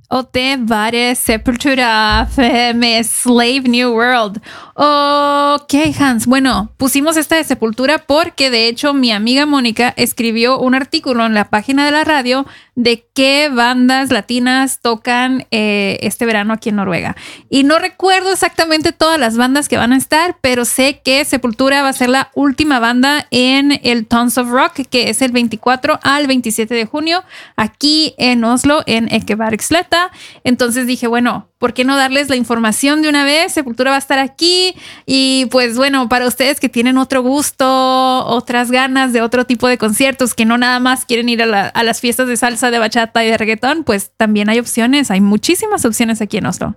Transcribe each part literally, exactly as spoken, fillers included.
Och det var det Sepultura med Slave New World. Ok, Hans. Bueno, pusimos esta de Sepultura porque de hecho mi amiga Mónica escribió un artículo en la página de la radio de qué bandas latinas tocan eh, este verano aquí en Noruega. Y no recuerdo exactamente todas las bandas que van a estar, pero sé que Sepultura va a ser la última banda en el Tons of Rock, que es el veinticuatro al veintisiete de junio, aquí en Oslo, en Ekebergsletta. Entonces dije, bueno, ¿por qué no darles la información de una vez? Sepultura va a estar aquí y pues bueno, para ustedes que tienen otro gusto, otras ganas de otro tipo de conciertos, que no nada más quieren ir a, la, a las fiestas de salsa, de bachata y de reggaetón, pues también hay opciones, hay muchísimas opciones aquí en Oslo.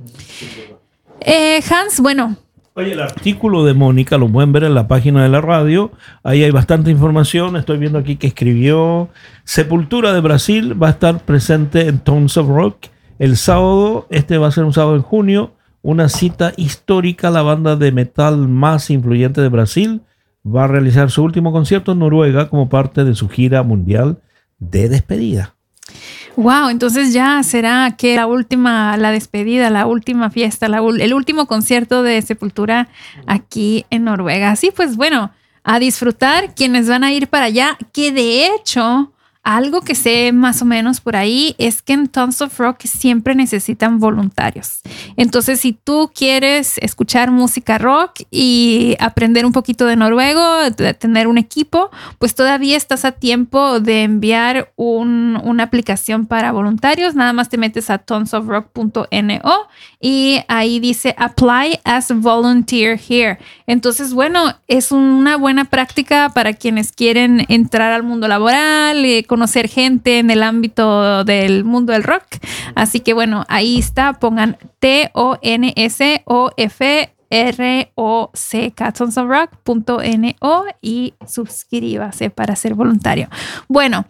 Eh, Hans, bueno. Oye, el artículo de Mónica lo pueden ver en la página de la radio. Ahí hay bastante información. Estoy viendo aquí que escribió Sepultura de Brasil va a estar presente en Tons of Rock el sábado. Este va a ser un sábado en junio. Una cita histórica. La banda de metal más influyente de Brasil va a realizar su último concierto en Noruega como parte de su gira mundial de despedida. Wow, entonces ya será que la última, la despedida, la última fiesta, la, el último concierto de Sepultura aquí en Noruega. Así pues, bueno, a disfrutar quienes van a ir para allá, que de hecho, algo que sé más o menos por ahí es que en Tons of Rock siempre necesitan voluntarios. Entonces, si tú quieres escuchar música rock y aprender un poquito de noruego, de tener un equipo, pues todavía estás a tiempo de enviar un, una aplicación para voluntarios. Nada más te metes a tons of rock punto no y ahí dice Apply as Volunteer Here. Entonces, bueno, es una buena práctica para quienes quieren entrar al mundo laboral, eh, conocer gente en el ámbito del mundo del rock. Así que bueno, ahí está, pongan T O N S O F R O C K, tons of rock punto no y suscríbase para ser voluntario. Bueno,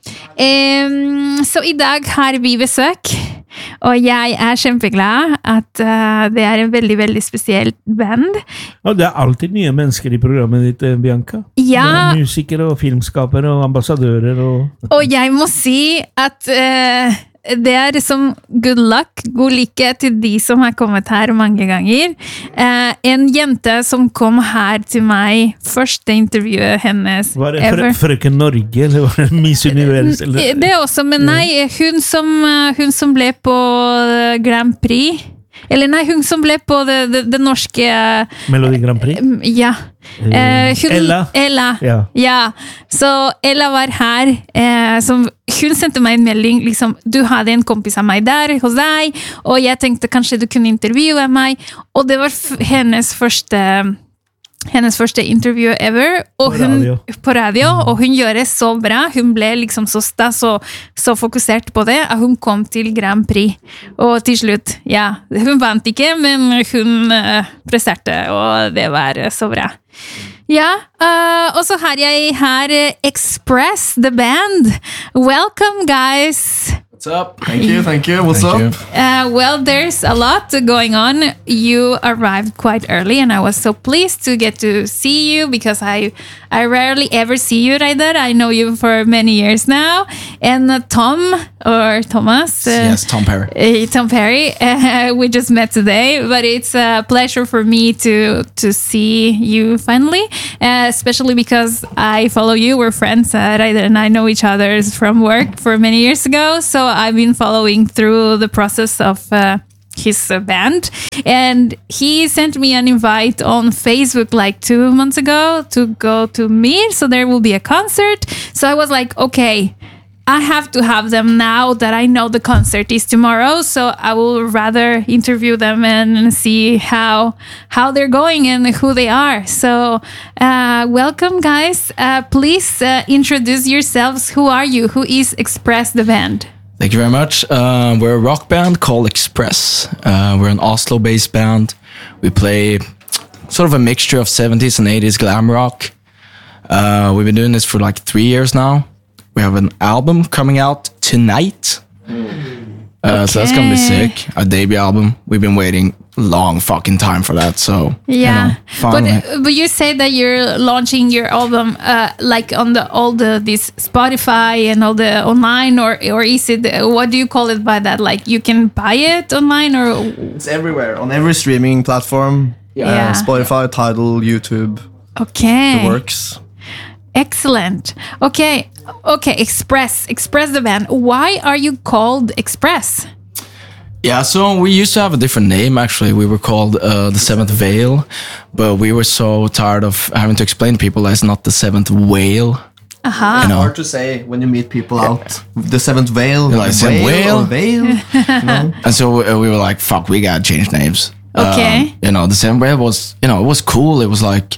um, så i dag har vi besøk, og jeg er kjempeglad at uh, det er en veldig, veldig spesiell band. Ja, det er alltid nye mennesker i programmet ditt, Bianca. Ja. Det er musikere og filmskapere og ambassadører. Og, og jeg må si at uh, det er som good luck, god lykke til de som har kommet her mange ganger. Uh, en jente som kom her til meg, første intervjuet hennes var det ever. Fr- Frøken Norge, eller var det Miss Univers? Eller? Det også, men nei, hun som, hun som ble på Grand Prix, eller nei, hun som ble på det, det, det norske Melodi Grand Prix? Ja. Eh, hun, Ella. Ella. Ja. Ja. Så Ella var her. Eh, som, hun sendte meg en melding. Liksom, du hadde en kompis av meg der hos deg, og jeg tenkte kanskje du kunne intervjue meg. Og det var f- hennes første hennes første intervju ever, og på hun, radio. på radio, og hun gjør det så bra. Hun ble liksom så stas og så fokusert på det, at hun kom til Grand Prix. Og til slutt, ja, hun vant ikke, men hun uh, presterte, og det var uh, så bra. Ja, uh, og så har jeg her uh, Express, the band. Welcome, guys! What's up? Thank you, thank you. What's Thank up? you. Uh, well, there's a lot going on. You arrived quite early, and I was so pleased to get to see you because I I rarely ever see you, Reidar. I know you for many years now. And uh, Tom, or Thomas. Uh, Yes, Tom Perry. uh, Tom Perry. Uh, we just met today, but it's a pleasure for me to to see you finally, uh, especially because I follow you. We're friends, uh, Reidar and I know each other from work for many years ago, so I've been following through the process of uh, his uh, band, and he sent me an invite on Facebook like two months ago to go to Mir, so there will be a concert. So I was like, okay, I have to have them now that I know the concert is tomorrow, so I will rather interview them and see how how they're going and who they are. So uh, welcome, guys. Uh, please uh, introduce yourselves. Who are you? Who is Express, the band? Thank you very much. Uh, we're a rock band called Express. Uh, we're an Oslo-based band. We play sort of a mixture of seventies and eighties glam rock. Uh, we've been doing this for like three years now. We have an album coming out tonight. Uh, So that's gonna be Okay. sick. Our debut album. We've been waiting long fucking time for that. So Yeah, you know, but finally. uh, but you say that you're launching your album uh, like on the all the this Spotify and all the online, or or is it uh, what do you call it by that? Like you can buy it online, or It's everywhere on every streaming platform. Yeah. Uh, Spotify, Tidal, YouTube, okay, the works. excellent. Okay, okay, Express, Express the band. Why are you called Express? Yeah, so we used to have a different name actually. We were called uh, the Seventh Veil, but we were so tired of having to explain to people that it's not the Seventh Whale. Aha. You know? Hard to say when you meet people out. The seventh veil, You're like, the "Seventh whale, or whale?" veil. you know? And so uh, we were like, "Fuck, we gotta change names." Okay. Um, you know, the Seventh Whale was, you know, it was cool. It was like,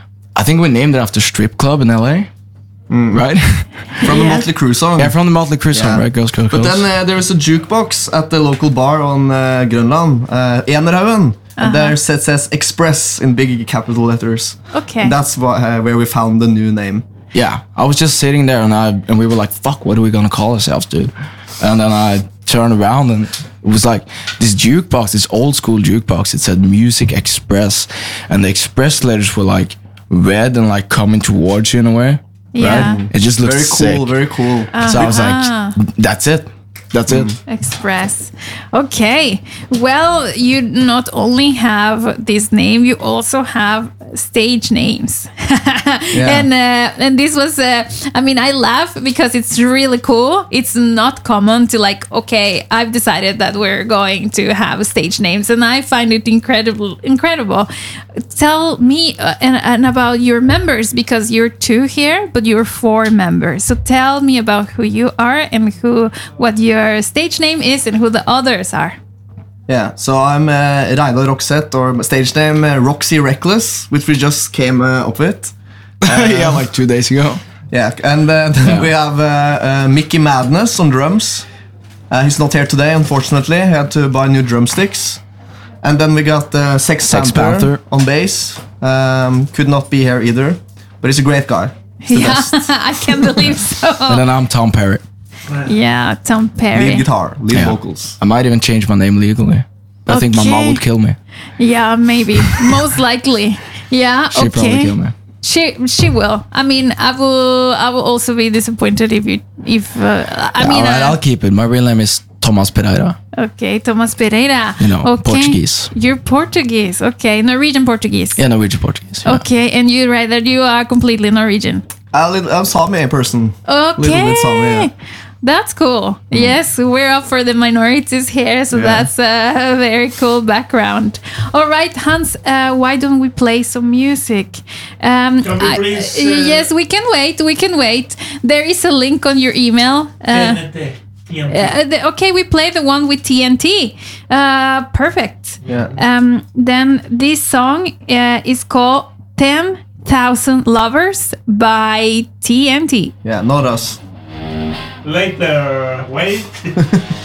I think we named it after a strip club in L A, right? From the Yeah. Motley Crue song. Yeah, from the Motley Crue song, Yeah. right? Ghost, Ghost, But Ghost. then uh, there is a jukebox at the local bar on uh, Grönland, uh, Enerhaugen. And there it says Express in big capital letters. Okay. And that's wha- uh, where we found the new name. Yeah, I was just sitting there and I and we were like, "Fuck, what are we gonna call ourselves, dude?" And then I turned around and it was like this jukebox, this old school jukebox. It said Music Express, and the Express letters were like red and like coming towards you in a way. Yeah. Right? It just looked Very cool, sick. very cool. So I was Uh-huh. like, "That's it, that's it." Express. Okay. Well, you not only have this name, you also have stage names. Yeah. And uh, and this was uh, I mean, I laugh because it's really cool. It's not common to like, okay, I've decided that we're going to have stage names, and I find it incredible incredible. Tell me uh, and, and about your members, because you're two here, but you're four members. So tell me about who you are and who what your stage name is and who the others are. Yeah, so I'm uh, Reidar Roxette, or stage name uh, Roxy Reckless, which we just came uh, up with. Yeah, like two days ago. Yeah, and uh, then we have uh, uh, Mickey Madness on drums. Uh, he's not here today, unfortunately. He had to buy new drumsticks. And then we got uh, Sex, Sex Panther, Panther. on bass. Um, could not be here either, but he's a great guy. He's the Yeah, best. I can believe so. And then I'm Tom Perry. Yeah, Tom Perry. Lead guitar, lead Yeah. vocals. I might even change my name legally. I think my mom Okay. would kill me. Yeah, maybe. Most likely. Yeah, She'd probably okay. kill me. She she will. I mean, I will. I will also be disappointed if you if. Uh, I mean, All right, uh, I'll keep it. My real name is Thomas Pereira. okay, Thomas Pereira. You know, okay. Portuguese. You're Portuguese. Okay, Norwegian Portuguese. Yeah, Norwegian Portuguese. Yeah. Okay, and you write that you are completely Norwegian. I'm a little- I'm Sami person. Okay. Little bit Sami, yeah. That's cool. Yes, we're up for the minorities here, so Yeah. that's a very cool background. All right, Hans, uh, why don't we play some music? Um, Can we I- please, uh, uh, yes, we can wait. We can wait. There is a link on your email. Uh, uh, the- okay, we play the one with T N T. Uh, perfect. Yeah. Um, then this song uh, is called ten thousand Lovers by T N T. Yeah, not us. Later, wait.